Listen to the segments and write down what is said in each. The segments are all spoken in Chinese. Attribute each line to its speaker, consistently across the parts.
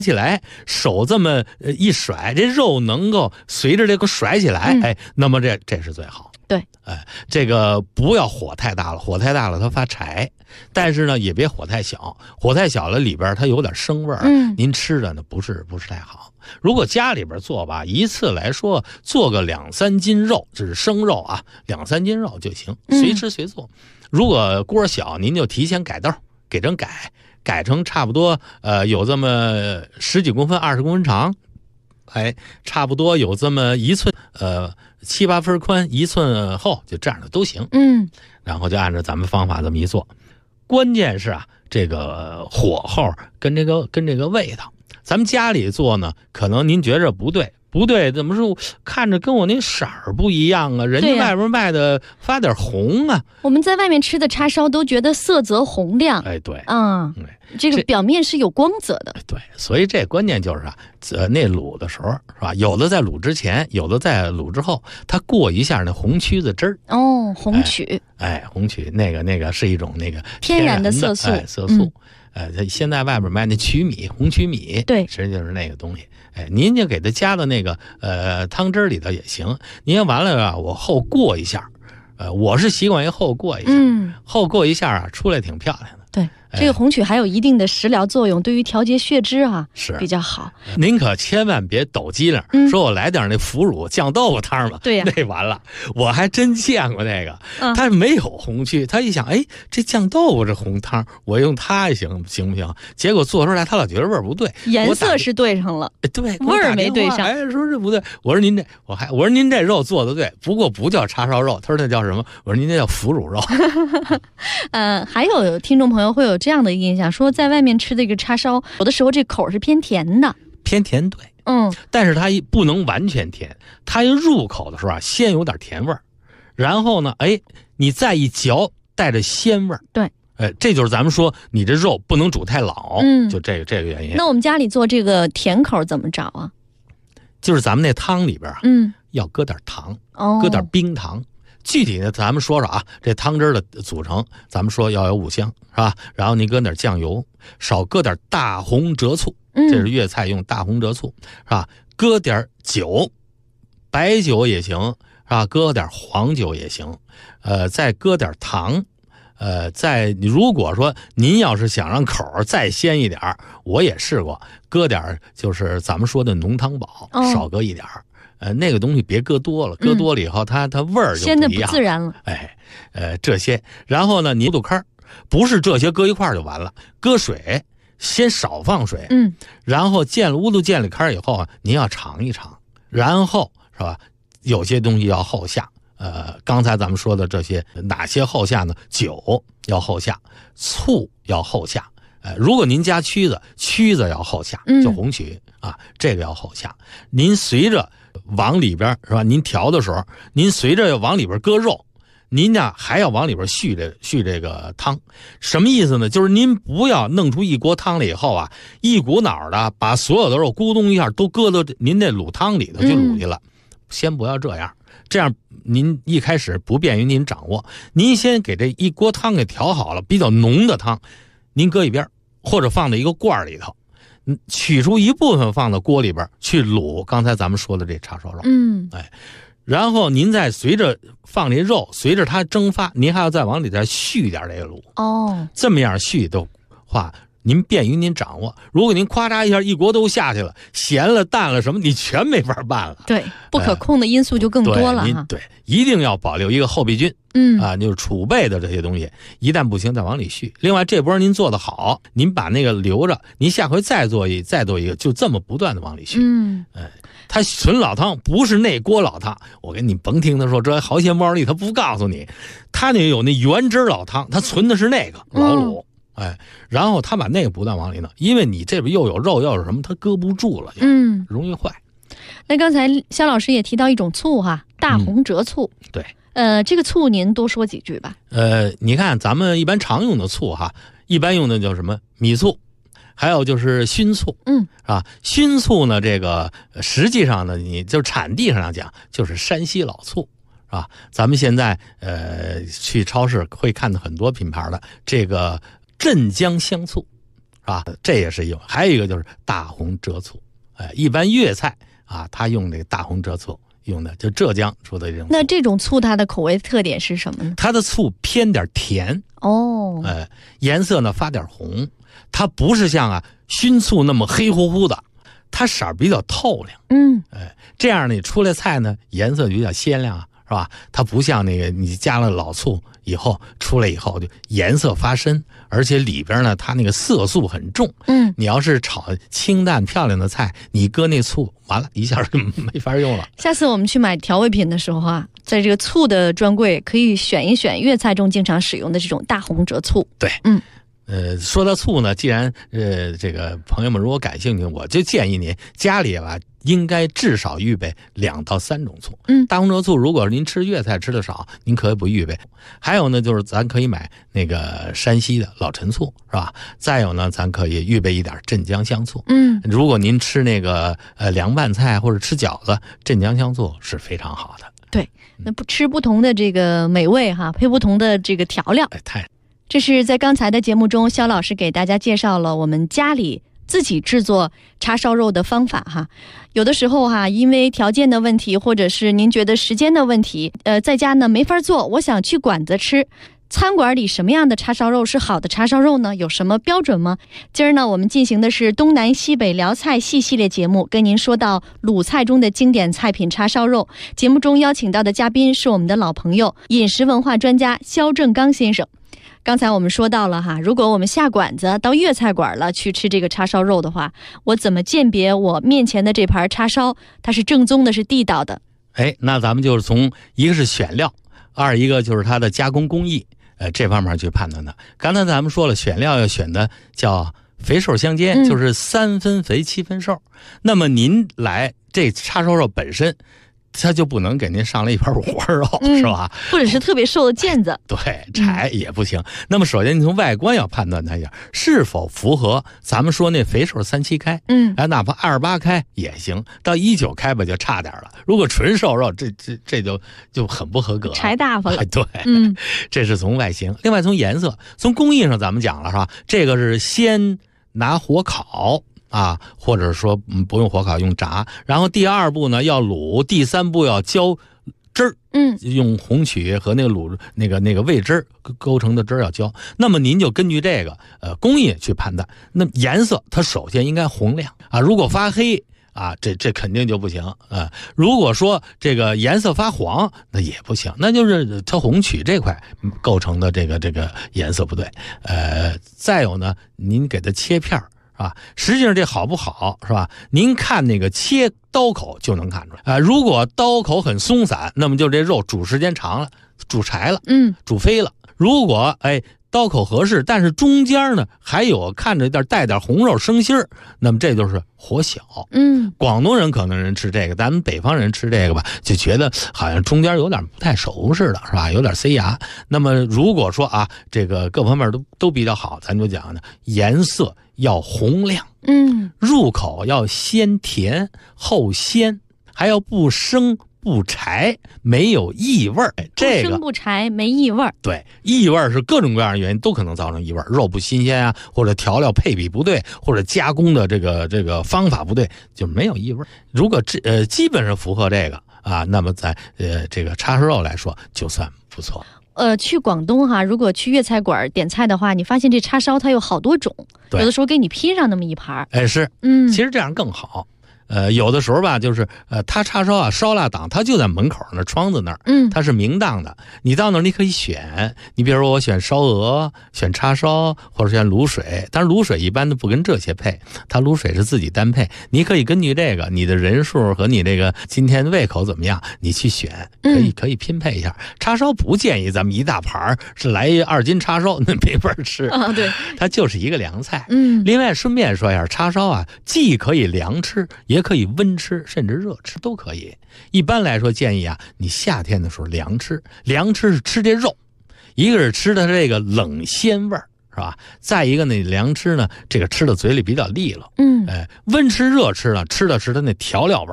Speaker 1: 起来，手这么一甩，这肉能够随着这个甩起来，那么这是最好。
Speaker 2: 对，
Speaker 1: 这个不要火太大了，火太大了它发柴，但是呢也别火太小，火太小了里边它有点生味儿，您吃的呢不是太好。如果家里边做吧，一次来说做个2-3斤肉，就是生肉啊，2-3斤肉就行，随吃随做。如果锅小，您就提前改道，给成改成差不多有这么10几公分、20公分长，差不多有这么1寸7、8分宽，1寸厚，就这样的都行。然后就按照咱们方法这么一做。关键是这个火候跟这个味道。咱们家里做呢，可能您觉着不对，怎么说看着跟我那色儿不一样啊？人家外边卖的发点红啊。
Speaker 2: 我们在外面吃的叉烧都觉得色泽红亮。
Speaker 1: 对，
Speaker 2: 这个表面是有光泽的。
Speaker 1: 对，所以这关键就是那卤的时候是吧？有的在卤之前，有的在卤之后，它过一下那红曲子汁儿。
Speaker 2: 红曲。
Speaker 1: 红曲那个是一种那个
Speaker 2: 天然的色素。
Speaker 1: 色素。现在外边卖那曲米，红曲米，
Speaker 2: 对，
Speaker 1: 实际就是那个东西。您就给它加到那个汤汁里头也行。您完了我后过一下，我是习惯于后过一下，后过一下出来挺漂亮的。
Speaker 2: 对，这个红曲还有一定的食疗作用，对于调节血脂是比较好。
Speaker 1: 您可千万别抖机灵，说我来点那腐乳酱豆腐汤吧。
Speaker 2: 对呀，
Speaker 1: 那完了，我还真见过那个，他没有红曲，他一想，这酱豆腐这红汤，我用它行不行？结果做出来，他老觉得味儿不对，
Speaker 2: 颜色是对上了，
Speaker 1: 对，
Speaker 2: 味儿没对上。
Speaker 1: 说这不对，我说您这肉做的对，不过不叫叉烧肉，他说那叫什么？我说您这叫腐乳肉。
Speaker 2: 还有听众朋友会有这样的印象，说在外面吃这个叉烧，有的时候这口是偏甜的。
Speaker 1: 偏甜，对，但是它不能完全甜，它一入口的时候先有点甜味儿，然后呢，你再一嚼，带着鲜味儿。
Speaker 2: 对，
Speaker 1: 这就是咱们说你这肉不能煮太老，就这个原因。
Speaker 2: 那我们家里做这个甜口怎么找啊？
Speaker 1: 就是咱们那汤里边要搁点糖，搁点冰糖。具体的咱们说说这汤汁的组成，咱们说要有5香是吧？然后你搁点酱油，少搁点大红浙醋，这是粤菜用大红浙醋是吧？搁点酒，白酒也行是吧？搁点黄酒也行，再搁点糖，如果说您要是想让口再鲜一点，我也试过，搁点就是咱们说的浓汤宝，少搁一点。那个东西别搁多了，搁多了以后它味儿就不一样，
Speaker 2: 鲜的不自然了。
Speaker 1: 这些，然后呢，泥土坑不是这些搁一块儿就完了，搁水先少放水，然后乌头建了坑以后您要尝一尝，然后是吧？有些东西要后下，刚才咱们说的这些哪些后下呢？酒要后下，醋要后下。如果您加曲子要后下，就红曲这个要后下。您随着往里边是吧？您调的时候，您随着往里边搁肉，您呢还要往里边续这个汤。什么意思呢？就是您不要弄出一锅汤来以后一股脑的把所有的肉咕咚一下都搁到您那卤汤里头去卤去了。先不要这样，这样您一开始不便于您掌握。您先给这一锅汤给调好了，比较浓的汤，您搁一边，或者放在一个罐里头。取出一部分放到锅里边去卤刚才咱们说的这叉烧肉，然后您再随着放这肉，随着它蒸发，您还要再往里再续点这个卤。这么样续的话，您便于您掌握。如果您夸嚓一下一锅都下去了，咸了淡了什么，你全没法办了。
Speaker 2: 对，不可控的因素就更多了
Speaker 1: 对，一定要保留一个后备军。就是储备的这些东西，一旦不行再往里续。另外这波您做得好，您把那个留着，您下回再做一个，就这么不断的往里续。它纯老汤不是那锅老汤，我跟你甭听他说这好些猫腻，他不告诉你，他那有那原汁老汤，他存的是那个老卤。然后他把那个不断往里弄，因为你这边又有肉又有什么，它搁不住了，容易坏。
Speaker 2: 那刚才肖老师也提到一种醋大红浙醋。
Speaker 1: 对。
Speaker 2: 这个醋您多说几句吧。
Speaker 1: 你看咱们一般常用的醋一般用的叫什么米醋，还有就是熏醋。熏醋呢，这个实际上呢，你就产地上讲就是山西老醋，是吧？咱们现在去超市会看到很多品牌的这个镇江香醋， 是吧？这也是有。还有一个就是大红浙醋，一般粤菜啊，它用这个大红浙醋用的，就浙江出的这种。
Speaker 2: 那这种醋它的口味特点是什么呢？
Speaker 1: 它的醋偏点甜
Speaker 2: 哦，
Speaker 1: 颜色呢发点红，它不是像熏醋那么黑乎乎的，它色儿比较透亮。这样你出来菜呢颜色比较鲜亮是吧？它不像那个你加了老醋以后出来以后就颜色发深，而且里边呢它那个色素很重。你要是炒清淡漂亮的菜，你搁那醋完了一下就没法用了。
Speaker 2: 下次我们去买调味品的时候在这个醋的专柜可以选一选粤菜中经常使用的这种大红浙醋。
Speaker 1: 对，说到醋呢，既然这个朋友们如果感兴趣，我就建议您家里应该至少预备2到3种醋。大红浙醋如果您吃粤菜吃的少，您可以不预备。还有呢，就是咱可以买那个山西的老陈醋，是吧？再有呢，咱可以预备一点镇江香醋。如果您吃那个凉拌菜或者吃饺子，镇江香醋是非常好的。
Speaker 2: 对，那吃不同的这个美味配不同的这个调料。这是在刚才的节目中，肖老师给大家介绍了我们家里自己制作叉烧肉的方法有的时候因为条件的问题，或者是您觉得时间的问题，在家呢没法做，我想去馆子吃。餐馆里什么样的叉烧肉是好的叉烧肉呢？有什么标准吗？今儿呢，我们进行的是东南西北辽菜系列节目，跟您说到鲁菜中的经典菜品叉烧肉。节目中邀请到的嘉宾是我们的老朋友，饮食文化专家肖正刚先生。刚才我们说到了如果我们下馆子到粤菜馆了去吃这个叉烧肉的话，我怎么鉴别我面前的这盘叉烧它是正宗的，是地道的？
Speaker 1: 那咱们就是从一个是选料，二一个就是它的加工工艺，这方面去判断的。刚才咱们说了，选料要选的叫肥瘦相间，就是3分肥7分瘦。那么您来这叉烧肉本身，它就不能给您上来一盘五花肉，是吧？
Speaker 2: 或者是特别瘦的腱子，
Speaker 1: 对，柴也不行。那么首先你从外观要判断它一下是否符合咱们说那肥瘦3、7开，哪怕28开也行，到19开吧就差点了。如果纯瘦肉，这就很不合格，
Speaker 2: 柴大发了。
Speaker 1: 对，这是从外形。另外从颜色，从工艺上咱们讲了是吧？这个是先拿火烤。或者说不用火烤，用炸。然后第2步呢要卤，第3步要浇汁儿，用红曲和那个卤那个味汁勾成的汁儿要浇。那么您就根据这个工艺去判断。那颜色它首先应该红亮如果发黑这肯定就不行如果说这个颜色发黄，那也不行，那就是它红曲这块构成的这个颜色不对。再有呢，您给它切片儿。实际上这好不好是吧？您看那个切刀口就能看出来如果刀口很松散，那么就这肉煮时间长了，煮柴了，煮飞了。如果刀口合适，但是中间呢还有看着带点红肉生心儿，那么这就是火小。广东人可能吃这个，咱们北方人吃这个吧，就觉得好像中间有点不太熟似的，是吧？有点塞牙。那么如果说这个各方面都比较好，咱就讲呢，颜色要红亮，入口要先甜后鲜，还要不生不柴，没有异味儿。这个
Speaker 2: 不生不柴，没异味儿。
Speaker 1: 对，异味儿是各种各样的原因都可能造成异味儿，肉不新鲜或者调料配比不对，或者加工的这个方法不对，就没有异味儿。如果基本上符合这个那么在这个叉烧肉来说就算不错。
Speaker 2: 去广东如果去粤菜馆点菜的话，你发现这叉烧它有好多种，有的时候给你拼上那么一盘。
Speaker 1: 是，其实这样更好。有的时候吧，就是他叉烧烧腊档，他就在门口那窗子那儿，他是明档的。你到那儿你可以选，你比如说我选烧鹅，选叉烧，或者选卤水。但是卤水一般都不跟这些配，它卤水是自己单配。你可以根据这个你的人数和你这个今天胃口怎么样，你去选，可以拼配一下。叉烧不建议咱们一大盘是来2斤叉烧，那没法吃
Speaker 2: 对，
Speaker 1: 它就是一个凉菜。另外顺便说一下，叉烧既可以凉吃，也可以温吃，甚至热吃都可以。一般来说建议你夏天的时候凉吃是吃这肉，一个是吃的这个冷鲜味儿，是吧？再一个呢，凉吃呢，这个吃到嘴里比较利落。温吃热吃呢，吃的是它那调料味儿。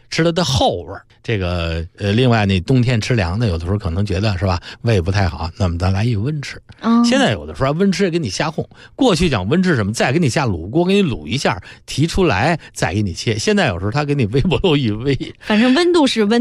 Speaker 1: 吃它的后味儿。这个另外那冬天吃凉的，有的时候可能觉得是吧，胃不太好，那么咱来一温吃。现在有的时候温吃也给你瞎哄，过去讲温吃什么，再给你下卤锅，给你卤一下，提出来再给你切。现在有时候他给你微波炉一煨，
Speaker 2: 反正温度是温。